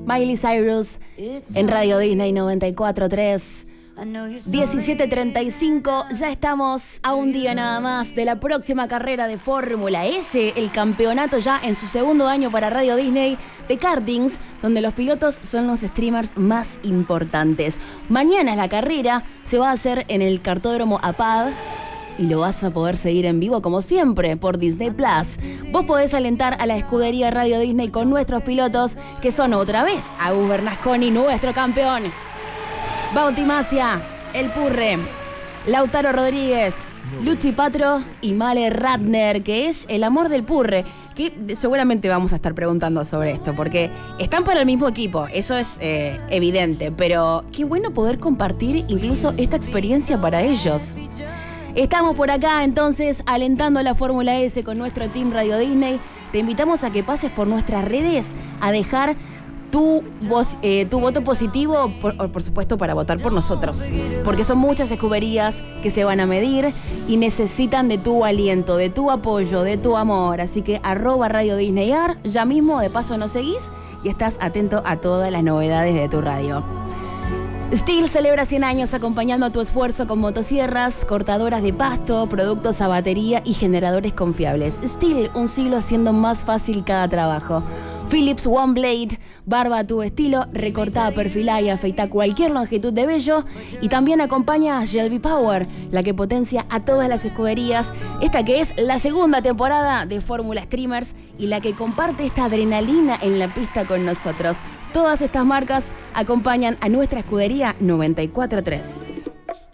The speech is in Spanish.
Miley Cyrus en Radio Disney 94.3. 17:35, ya estamos a un día nada más de la próxima carrera de Fórmula S, el campeonato ya en su segundo año para Radio Disney de kartings, donde los pilotos son los streamers más importantes. Mañana es la carrera, se va a hacer en el kartódromo APAD y lo vas a poder seguir en vivo como siempre por Disney Plus. Vos podés alentar a la escudería Radio Disney con nuestros pilotos, que son otra vez Agus Bernasconi, nuestro campeón, Bauti Macia, El Purre, Lautaro Rodríguez, Luchi Patro y Male Ratner, que es el amor del Purre, que seguramente vamos a estar preguntando sobre esto, porque están para el mismo equipo, eso es evidente, pero qué bueno poder compartir incluso esta experiencia para ellos. Estamos por acá entonces alentando a la Fórmula S con nuestro Team Radio Disney. Te invitamos a que pases por nuestras redes a dejar tu voto positivo, por supuesto, para votar por nosotros, porque son muchas escuderías que se van a medir y necesitan de tu aliento, de tu apoyo, de tu amor. Así que @Radio DisneyAR, ya mismo de paso nos seguís y estás atento a todas las novedades de tu radio. Stihl celebra 100 años acompañando a tu esfuerzo con motosierras, cortadoras de pasto, productos a batería y generadores confiables. Stihl, un siglo haciendo más fácil cada trabajo. Philips One Blade, barba a tu estilo, recortada, perfilada y afeita cualquier longitud de vello. Y también acompaña a Shelby Power, la que potencia a todas las escuderías. Esta que es la segunda temporada de Fórmula Streamers y la que comparte esta adrenalina en la pista con nosotros. Todas estas marcas acompañan a nuestra escudería 94.3.